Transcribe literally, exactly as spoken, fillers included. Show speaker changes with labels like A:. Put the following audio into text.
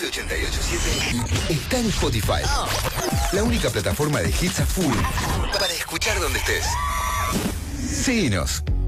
A: ochenta y ocho punto siete está en Spotify. La única plataforma de hits a full para escuchar donde estés. Síguenos.